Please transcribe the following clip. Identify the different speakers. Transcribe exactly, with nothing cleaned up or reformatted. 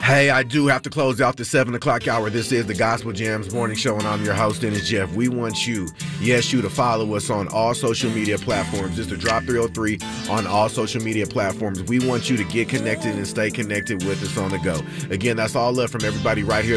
Speaker 1: Hey, I do have to close out the seven o'clock hour. This is the Gospel Jams Morning Show, and I'm your host, Dennis Jeff. We want you, yes, you, to follow us on all social media platforms. It's the Drop three oh three on all social media platforms. We want you to get connected and stay connected with us on the go. Again, that's all love from everybody right here.